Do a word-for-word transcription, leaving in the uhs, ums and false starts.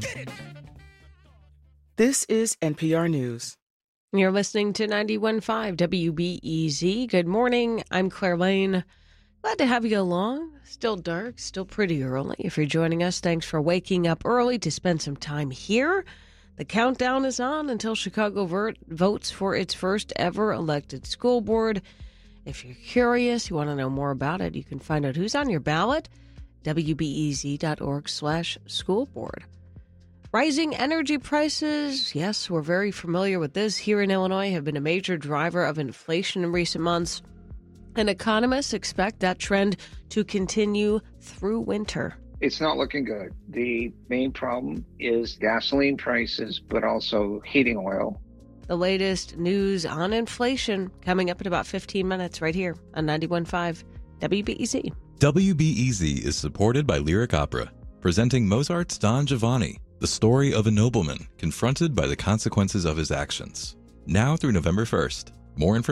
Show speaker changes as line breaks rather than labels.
This is N P R News.
You're listening to ninety-one point five W B E Z. Good morning. I'm Claire Lane. Glad to have you along. Still dark, still pretty early. If you're joining us, thanks for waking up early to spend some time here. The countdown is on until Chicago vert votes for its first ever elected school board. If you're curious, you want to know more about it, you can find out who's on your ballot, W B E Z dot org slash school board. Rising energy prices, yes, we're very familiar with this here in Illinois, have been a major driver of inflation in recent months. And economists expect that trend to continue through winter.
It's not looking good. The main problem is gasoline prices, but also heating oil.
The latest news on inflation coming up in about fifteen minutes right here on ninety-one point five W B E Z.
W B E Z is supported by Lyric Opera, presenting Mozart's Don Giovanni, the story of a nobleman confronted by the consequences of his actions. Now through November first. More information